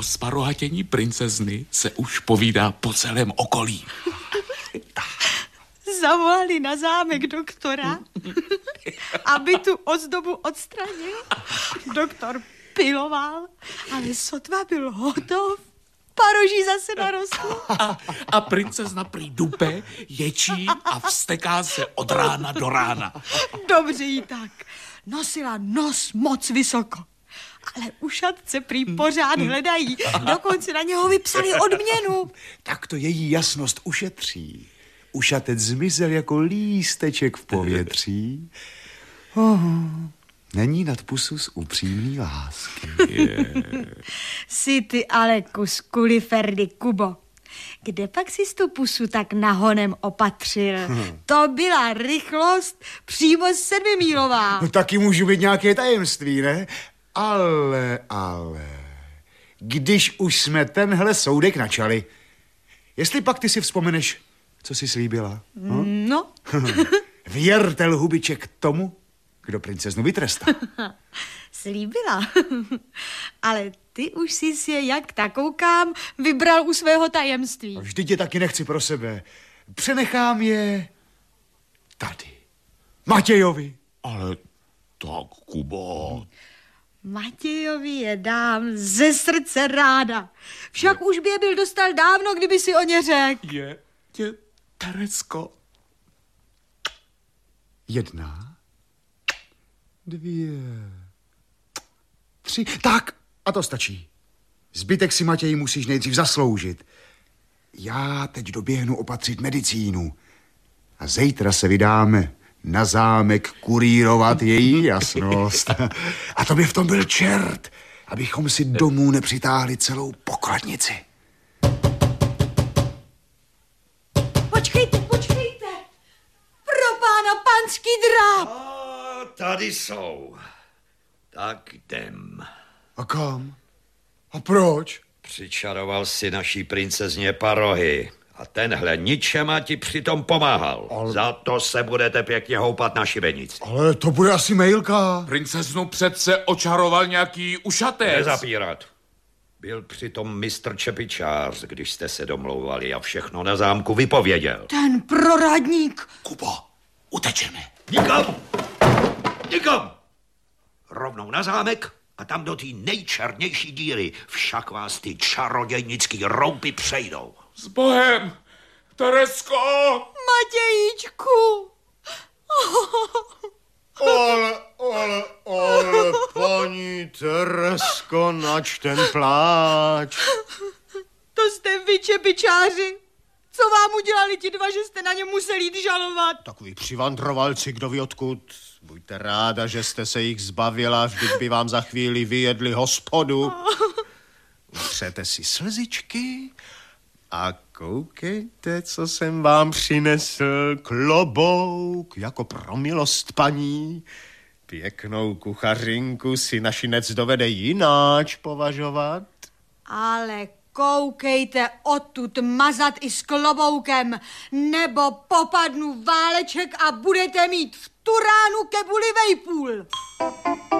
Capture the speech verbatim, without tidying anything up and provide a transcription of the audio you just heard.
O sparohatění princezny se už povídá po celém okolí. Zavolali na zámek doktora, aby tu ozdobu odstranil. Doktor piloval, ale sotva byl hotov, paroží zase narostlo. A, a princezna prý dupe, ječí a vzteká se od rána do rána. Dobře jí tak. Nosila nos moc vysoko. Ale ušatce prý pořád hledají. Dokonce na něho vypsali odměnu. Tak to její jasnost ušetří. Ušatec zmizel jako lísteček v povětří. Oh, není nad pusu z upřímný lásky. Yeah. Jsi ty ale kus kuliferdy, Kubo. Kde pak jsi tu pusu tak nahonem opatřil? Hmm. To byla rychlost přímo sedmimílová. No taky můžu být nějaké tajemství, ne? Ale, ale, když už jsme tenhle soudek načali, jestli pak ty si vzpomeneš, co jsi slíbila? Hm? No. Věrte lhubiček tomu, kdo princeznu vytrestá. Slíbila. Ale ty už jsi si je, jak tak koukám, vybral u svého tajemství. Vždyť je taky nechci pro sebe. Přenechám je tady. Matějovi. Ale tak, Kubo. Matějovi je dám ze srdce ráda. Však je. Už by je byl dostal dávno, kdyby si o ně řekl. Je, je, Teresko. Jedna, dvě, tři. Tak, a to stačí. Zbytek si, Matěji, musíš nejdřív zasloužit. Já teď doběhnu opatřit medicínu. A zítra se vydáme na zámek kurírovat její jasnost. A to by v tom byl čert, abychom si domů nepřitáhli celou pokladnici. Počkejte, počkejte. Pro pána panský dráp. A tady jsou. Tak jdem. A kam? A proč? Přičaroval si naší princezně parohy. A tenhle ničema ti přitom pomáhal. Ale... Za to se budete pěkně houpat na šibenici. Ale to bude asi mailka. Princeznu přece očaroval nějaký ušatec. Nezapírat. Byl přitom mistr Čepičář, když jste se domlouvali a všechno na zámku vypověděl. Ten proradník. Kubo, utečeme. Nikam! Nikam! Rovnou na zámek a tam do té nejčernější díry. Však vás ty čarodějnický roupy přejdou. S Bohem, Teresko! Matějíčku! Ale, ale, ale, paní Teresko, nač ten pláč. To jste vy, čepičáři. Co vám udělali ti dva, že jste na ně museli jít žalovat? Takový přivandrovalci, kdo ví odkud. Buďte ráda, že jste se jich zbavila, vždyť by vám za chvíli vyjedli hospodu. Utřete si slzičky a koukejte, co jsem vám přinesl. Klobouk, jako pro milost paní. Pěknou kuchařinku si našinec dovede jináč považovat. Ale koukejte odtud mazat i s kloboukem, nebo popadnu váleček a budete mít v tu ránu kebuli vejpůl.